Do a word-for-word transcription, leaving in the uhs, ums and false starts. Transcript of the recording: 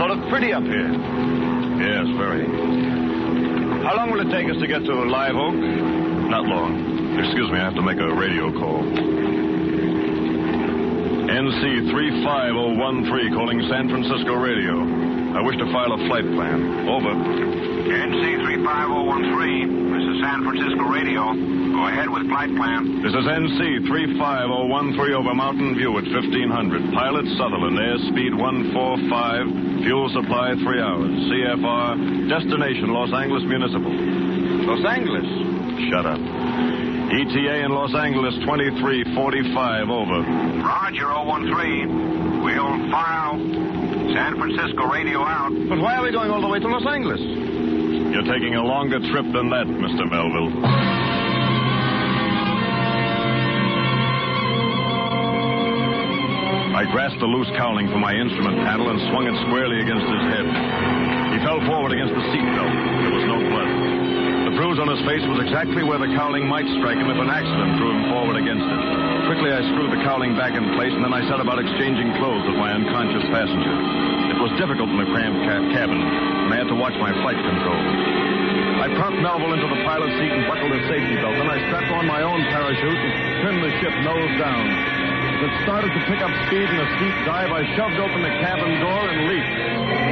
sort of pretty up here. Yes, very. How long will it take us to get to Live Oak? Not long. Excuse me, I have to make a radio call. N C three five zero one three calling San Francisco radio. I wish to file a flight plan. Over. N C three five zero one three. This is San Francisco radio. Go ahead with flight plan. This is N C three five zero one three over Mountain View at fifteen hundred. Pilot Sutherland, airspeed one four five, fuel supply three hours. C F R, destination Los Angeles Municipal. Los Angeles? Shut up. E T A in Los Angeles twenty-three forty-five, over. Roger, zero one three. We'll file. San Francisco radio out. But why are we going all the way to Los Angeles? You're taking a longer trip than that, Mister Melville. I grasped the loose cowling from my instrument panel and swung it squarely against his head. He fell forward against the seatbelt. There was no blood. The bruise on his face was exactly where the cowling might strike him if an accident threw him forward against it. Quickly, I screwed the cowling back in place, and then I set about exchanging clothes with my unconscious passenger. It was difficult in the cramped ca- cabin, and I had to watch my flight control. I propped Melville into the pilot's seat and buckled his safety belt. Then I strapped on my own parachute and trimmed the ship nose down. As it started to pick up speed in a steep dive, I shoved open the cabin door and leaped.